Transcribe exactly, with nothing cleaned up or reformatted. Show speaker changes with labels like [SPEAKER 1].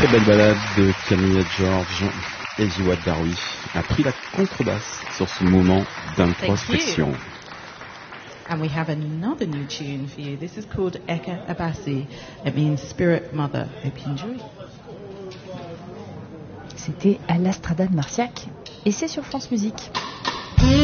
[SPEAKER 1] belle balade de Camilla George et Jiwad Darwi a pris la contrebasse sur ce moment d'introspection.
[SPEAKER 2] And we have another new tune for you. This is called Eka Abasi. It means Spirit Mother. Hope you enjoy.
[SPEAKER 3] C'était à l'Astrada de Marciac et c'est sur France Musique.